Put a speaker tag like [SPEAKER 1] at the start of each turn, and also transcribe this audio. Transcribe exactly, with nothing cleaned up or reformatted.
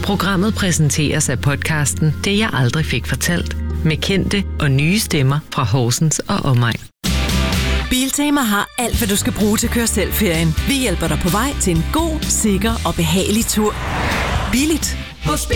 [SPEAKER 1] Programmet præsenteres af podcasten Det jeg aldrig fik fortalt, med kendte og nye stemmer fra Horsens og omegn.
[SPEAKER 2] Biltema har alt, hvad du skal bruge til at køre selv-ferien. Vi hjælper dig på vej til en god, sikker og behagelig tur. Billigt.
[SPEAKER 3] Hos